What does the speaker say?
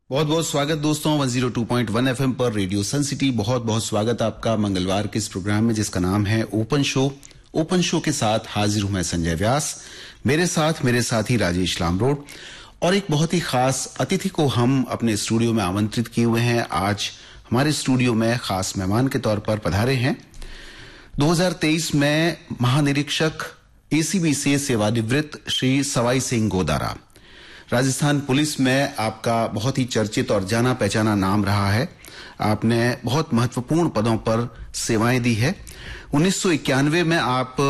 बहुत बहुत स्वागत दोस्तों 102.1 एफएम पर रेडियो सन सिटी। बहुत बहुत स्वागत आपका मंगलवार के इस प्रोग्राम में जिसका नाम है ओपन शो। ओपन शो के साथ हाजिर हूं मैं संजय व्यास, मेरे साथी राजेश लामरोड और एक बहुत ही खास अतिथि को हम अपने स्टूडियो में आमंत्रित किए हुए हैं। आज हमारे स्टूडियो में खास मेहमान के तौर पर पधारे हैं 2023 में महानिरीक्षक एसीबी से सेवानिवृत्त श्री सवाई सिंह गोदारा। राजस्थान पुलिस में आपका बहुत ही चर्चित और जाना पहचाना नाम रहा है। आपने बहुत महत्वपूर्ण पदों पर सेवाएं दी है। 1991 में आप